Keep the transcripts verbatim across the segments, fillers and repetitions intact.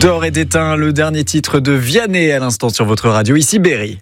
D'or et d'éteint, le dernier titre de Vianney à l'instant sur votre radio, ici Berry.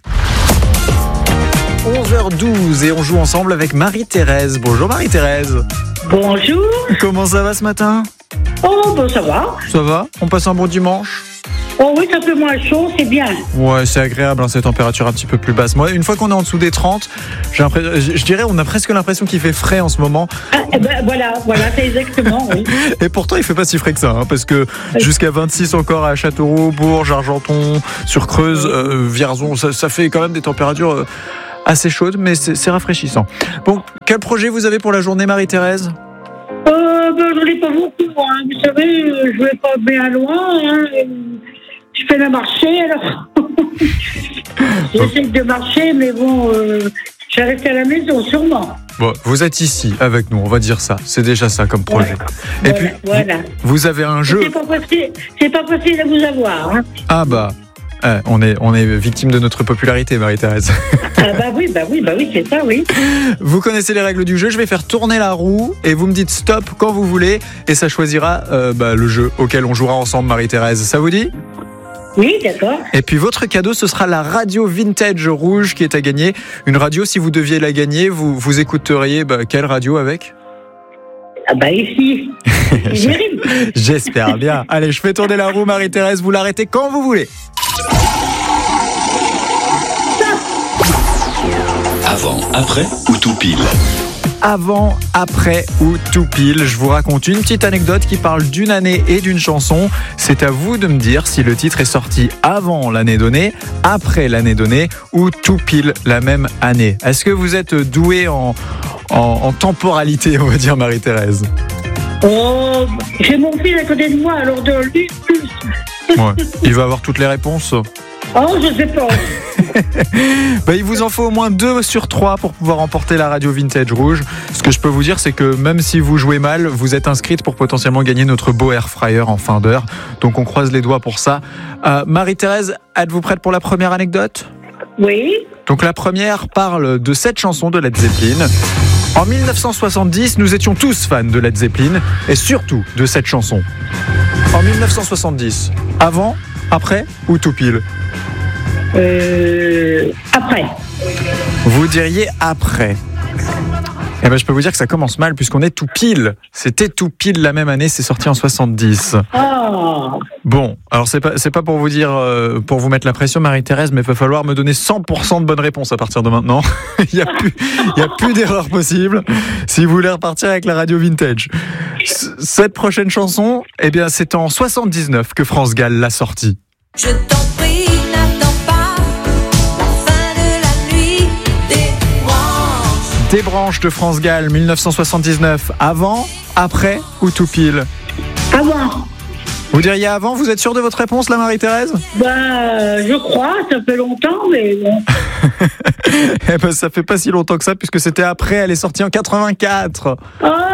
onze heures douze et on joue ensemble avec Marie-Thérèse. Bonjour Marie-Thérèse. Bonjour. Comment ça va ce matin ? Oh, ben ça va. Ça va ? On passe un bon dimanche ? Oh oui, ça fait moins chaud, c'est bien. Ouais, c'est agréable, hein, ces températures un petit peu plus basses. Moi, une fois qu'on est en dessous des trente, j'ai je, je dirais on a presque l'impression qu'il fait frais en ce moment. Ah, eh ben, voilà, voilà, c'est exactement, oui. Et pourtant, il fait pas si frais que ça, hein, parce que jusqu'à vingt-six encore à Châteauroux, Bourges, Argenton, sur Creuse, euh, Vierzon, ça, ça fait quand même des températures euh, assez chaudes, mais c'est, c'est rafraîchissant. Bon, quel projet vous avez pour la journée, Marie-Thérèse ? Euh, ben, je n'ai pas beaucoup, hein. Vous savez, je vais pas bien loin, hein. Je fais le marché, alors. J'essaie de marcher, mais bon, euh, je vais rester à la maison, sûrement. Bon, vous êtes ici avec nous, on va dire ça. C'est déjà ça comme projet. Ouais. Et voilà, puis, voilà. Vous, vous avez un jeu. C'est pas possible, c'est pas possible de vous avoir. Hein. Ah bah, eh, on est, on est victime de notre popularité, Marie-Thérèse. Ah bah oui, bah oui, bah oui, c'est ça, oui. Vous connaissez les règles du jeu. Je vais faire tourner la roue et vous me dites stop quand vous voulez et ça choisira euh, bah, le jeu auquel on jouera ensemble, Marie-Thérèse. Ça vous dit ? Oui, d'accord. Et puis votre cadeau, ce sera la radio vintage rouge qui est à gagner. Une radio, si vous deviez la gagner, vous, vous écouteriez bah, quelle radio avec ? Ah bah ici. J'espère bien. Allez, je fais tourner la roue, Marie-Thérèse. Vous l'arrêtez quand vous voulez. Avant, après ou tout pile ? Avant, après ou tout pile, je vous raconte une petite anecdote qui parle d'une année et d'une chanson. C'est à vous de me dire si le titre est sorti avant l'année donnée, après l'année donnée ou tout pile la même année. Est-ce que vous êtes doué en, en, en temporalité, on va dire, Marie-Thérèse ? Oh, j'ai mon fils à côté de moi, alors de lui, plus. Ouais. Il va avoir toutes les réponses ? Oh, je sais pas. Bah, il vous en faut au moins deux sur trois pour pouvoir emporter la radio vintage rouge. Ce que je peux vous dire, c'est que même si vous jouez mal, vous êtes inscrite pour potentiellement gagner notre beau air fryer en fin d'heure. Donc on croise les doigts pour ça. Euh, Marie-Thérèse, êtes-vous prête pour la première anecdote ? Oui. Donc la première parle de cette chanson de Led Zeppelin. En dix-neuf cent soixante-dix, nous étions tous fans de Led Zeppelin et surtout de cette chanson. En dix-neuf cent soixante-dix, avant, après ou tout pile ? Euh, après. Vous diriez après. Eh ben, je peux vous dire que ça commence mal puisqu'on est tout pile. C'était tout pile la même année, c'est sorti en soixante-dix. Oh. Bon, alors c'est pas, c'est pas pour vous dire, euh, pour vous mettre la pression, Marie-Thérèse, mais il va falloir me donner cent pour cent de bonnes réponses à partir de maintenant. Il n'y a plus, il y a plus d'erreurs possibles si vous voulez repartir avec la radio vintage. C- cette prochaine chanson, eh bien, c'est en soixante-dix-neuf que France Gall l'a sortie. Je t'en prie, n'attends pas la fin de la nuit. Des branches. Des branches de France Gall, dix-neuf cent soixante-dix-neuf. Avant, après ou tout pile ? Avant. Vous diriez avant, vous êtes sûr de votre réponse là, Marie-Thérèse ? Ben, je crois, ça fait longtemps, mais bon. Eh ben, ça fait pas si longtemps que ça, puisque c'était après, elle est sortie en quatre-vingt-quatre. Ah,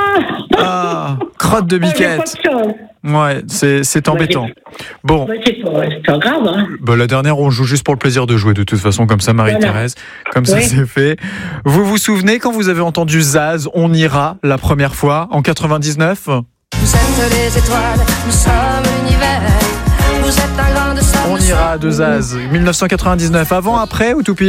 Ah, crotte de j'ai pas biquette. de chance. Ouais, c'est, c'est embêtant. Bon, Ben, c'est pas, c'est pas grave, hein. bah, la dernière, on joue juste pour le plaisir de jouer, de toute façon, comme ça, Marie-Thérèse. Comme ça, Oui. c'est fait. Vous vous souvenez quand vous avez entendu Zaz, On ira, la première fois, en quatre-vingt-dix-neuf ? Vous êtes les étoiles, nous sommes l'univers. Vous êtes un grain de sable. On ira de Zaz, dix-neuf cent quatre-vingt-dix-neuf. Avant, après ou tout pile ?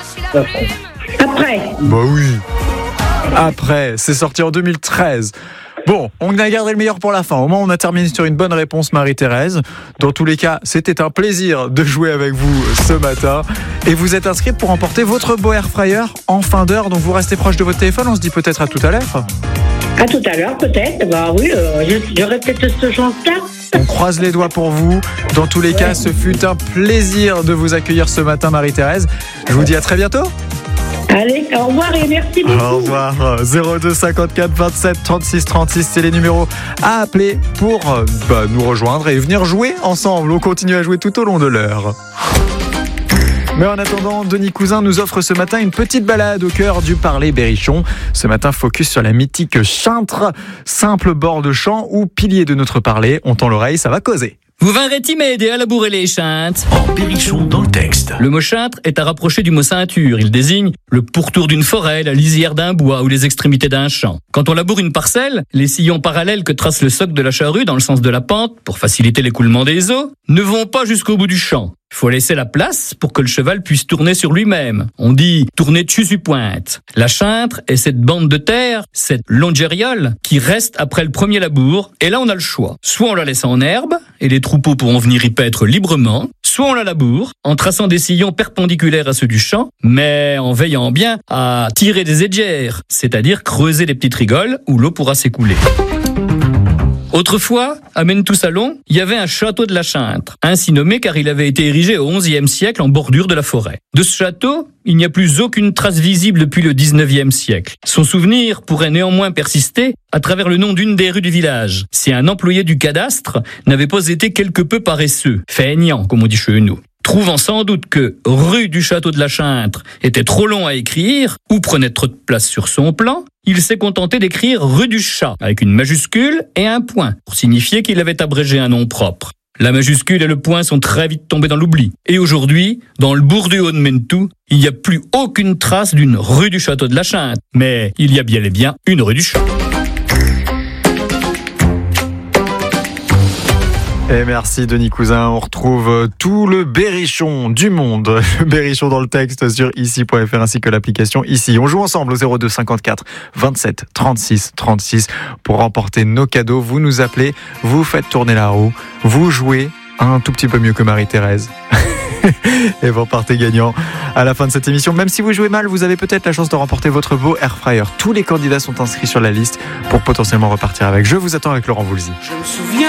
Après. Bah oui. Après, c'est sorti en deux mille treize. Bon, on a gardé le meilleur pour la fin. Au moins, on a terminé sur une bonne réponse, Marie-Thérèse. Dans tous les cas, c'était un plaisir de jouer avec vous ce matin. Et vous êtes inscrite pour emporter votre beau air fryer en fin d'heure. Donc, vous restez proche de votre téléphone. On se dit peut-être à tout à l'heure. À tout à l'heure, peut-être. Bah oui, euh, j'aurais peut-être cette chance-là. On croise les doigts pour vous. Dans tous les cas, ce fut un plaisir de vous accueillir ce matin, Marie-Thérèse. Je vous dis à très bientôt. Allez, au revoir et merci beaucoup. Au revoir. zéro deux cinquante-quatre vingt-sept trente-six trente-six, c'est les numéros à appeler pour bah, nous rejoindre et venir jouer ensemble. On continue à jouer tout au long de l'heure. Mais en attendant, Denis Cousin nous offre ce matin une petite balade au cœur du Parler Berrichon. Ce matin, focus sur la mythique Chintre, simple bord de champ ou pilier de notre parler. On tend l'oreille, ça va causer. Vous viendrez-y m'aider à labourer les chintes? En Berrichon dans le texte. Le mot chintre est à rapprocher du mot ceinture. Il désigne le pourtour d'une forêt, la lisière d'un bois ou les extrémités d'un champ. Quand on laboure une parcelle, les sillons parallèles que trace le soc de la charrue dans le sens de la pente, pour faciliter l'écoulement des eaux, ne vont pas jusqu'au bout du champ. Il faut laisser la place pour que le cheval puisse tourner sur lui-même. On dit tourner dessus pointe. La chintre est cette bande de terre, cette longériole, qui reste après le premier labour. Et là, on a le choix. Soit on la laisse en herbe, et les troupeaux pourront venir y paître librement, soit on la laboure, en traçant des sillons perpendiculaires à ceux du champ, mais en veillant bien à tirer des édgères, c'est-à-dire creuser des petites rigoles où l'eau pourra s'écouler. Autrefois, à Mentoussalon, il y avait un château de la Chintre, ainsi nommé car il avait été érigé au onzième siècle en bordure de la forêt. De ce château, il n'y a plus aucune trace visible depuis le dix-neuvième siècle. Son souvenir pourrait néanmoins persister à travers le nom d'une des rues du village, si un employé du cadastre n'avait pas été quelque peu paresseux, feignant, comme on dit chez nous. Trouvant sans doute que rue du château de la Chintre était trop long à écrire ou prenait trop de place sur son plan, il s'est contenté d'écrire rue du Chat avec une majuscule et un point pour signifier qu'il avait abrégé un nom propre. La majuscule et le point sont très vite tombés dans l'oubli. Et aujourd'hui, dans le bourg du Haut-de-Mentou, il n'y a plus aucune trace d'une rue du château de la Chintre. Mais il y a bien et bien une rue du Chat. Et merci Denis Cousin, on retrouve tout le Berrichon du monde, le Berrichon dans le texte sur ici point f r ainsi que l'application Ici. On joue ensemble au zéro deux cinquante-quatre vingt-sept trente-six trente-six pour remporter nos cadeaux. Vous nous appelez, vous faites tourner la roue, vous jouez un tout petit peu mieux que Marie-Thérèse. Et vous repartez gagnant à la fin de cette émission. Même si vous jouez mal, vous avez peut-être la chance de remporter votre beau air fryer. Tous les candidats sont inscrits sur la liste pour potentiellement repartir avec. Je vous attends avec Laurent Voulzy. Je me souviens